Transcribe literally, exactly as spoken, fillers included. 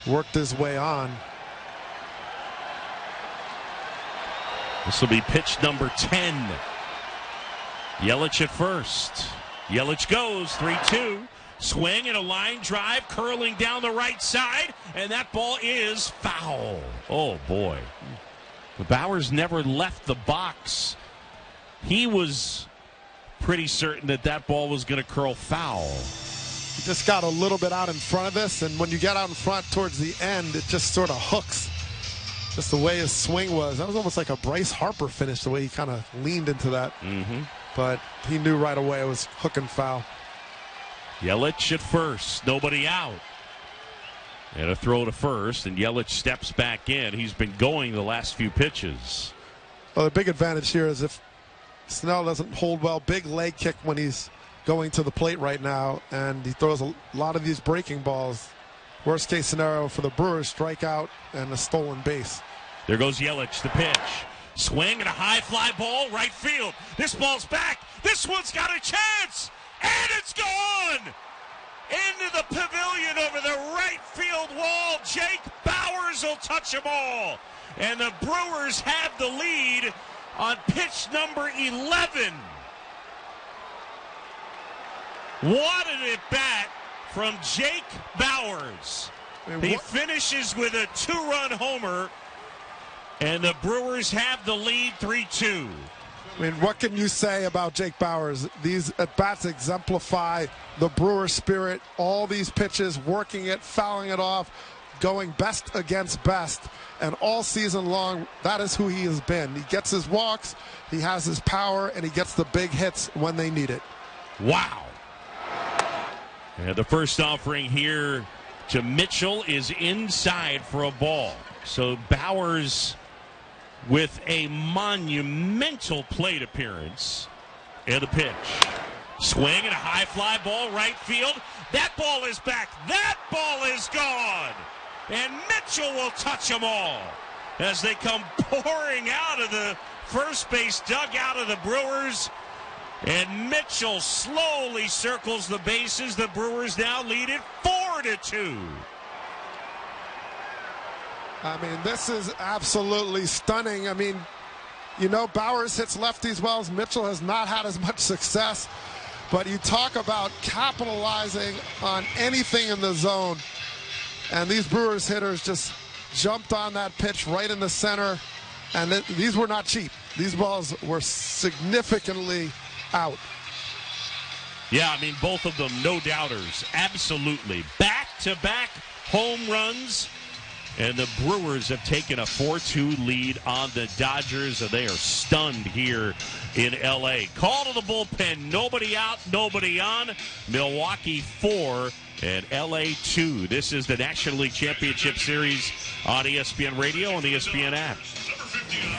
worked his way on. This will be pitch number ten. Yelich at first. Yelich goes three two. Swing and a line drive curling down the right side, and that ball is foul. Oh, boy. The Bauers never left the box. He was pretty certain that that ball was going to curl foul. He just got a little bit out in front of this, and when you get out in front towards the end, it just sort of hooks. Just the way his swing was. That was almost like a Bryce Harper finish, the way he kind of leaned into that. Mm-hmm. But he knew right away it was hook and foul. Yelich at first, nobody out. And a throw to first, and Yelich steps back in. He's been going the last few pitches. Well, the big advantage here is if Snell doesn't hold well, big leg kick when he's going to the plate right now, and he throws a lot of these breaking balls. Worst case scenario for the Brewers, strikeout and a stolen base. There goes Yelich, the pitch. Swing and a high fly ball, right field. This ball's back. This one's got a chance. And it's gone! Into the pavilion over the right field wall. Jake Bauers will touch them all. And the Brewers have the lead on pitch number eleven. What an at-bat from Jake Bauers. He finishes with a two-run homer, and the Brewers have the lead three two. I mean, what can you say about Jake Bauers? These at-bats exemplify the Brewer spirit. All these pitches, working it, fouling it off, going best against best. And all season long, that is who he has been. He gets his walks, he has his power, and he gets the big hits when they need it. Wow. And the first offering here to Mitchell is inside for a ball. So Bauers with a monumental plate appearance. And a pitch. Swing and a high fly ball right field. That ball is back. That ball is gone. And Mitchell will touch them all as they come pouring out of the first base dugout of the Brewers. And Mitchell slowly circles the bases. The Brewers now lead it four to two. I mean, this is absolutely stunning. I mean, you know, Bauers hits lefties well. Mitchell has not had as much success. But you talk about capitalizing on anything in the zone. And these Brewers hitters just jumped on that pitch right in the center. And th these were not cheap. These balls were significantly out. Yeah, I mean, both of them, no doubters. Absolutely. Back-to-back home runs. And the Brewers have taken a four two lead on the Dodgers, and they are stunned here in L A. Call to the bullpen. Nobody out, nobody on. Milwaukee four and L A two. This is the National League Championship Series on E S P N Radio and the E S P N app.